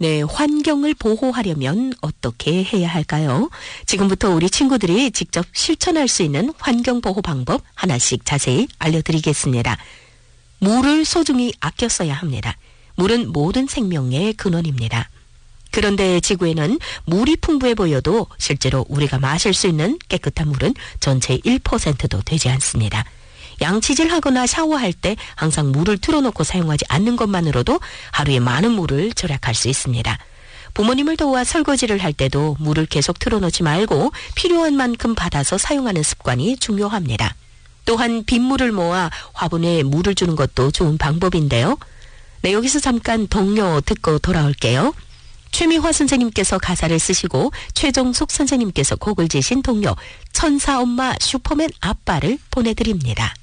네, 환경을 보호하려면 어떻게 해야 할까요? 지금부터 우리 친구들이 직접 실천할 수 있는 환경 보호 방법 하나씩 자세히 알려드리겠습니다. 물을 소중히 아껴 써야 합니다. 물은 모든 생명의 근원입니다. 그런데 지구에는 물이 풍부해 보여도 실제로 우리가 마실 수 있는 깨끗한 물은 전체의 1%도 되지 않습니다. 양치질하거나 샤워할 때 항상 물을 틀어놓고 사용하지 않는 것만으로도 하루에 많은 물을 절약할 수 있습니다. 부모님을 도와 설거지를 할 때도 물을 계속 틀어놓지 말고 필요한 만큼 받아서 사용하는 습관이 중요합니다. 또한 빗물을 모아 화분에 물을 주는 것도 좋은 방법인데요. 네, 여기서 잠깐 동요 듣고 돌아올게요. 최미화 선생님께서 가사를 쓰시고 최종숙 선생님께서 곡을 지신 동요 천사 엄마 슈퍼맨 아빠를 보내드립니다.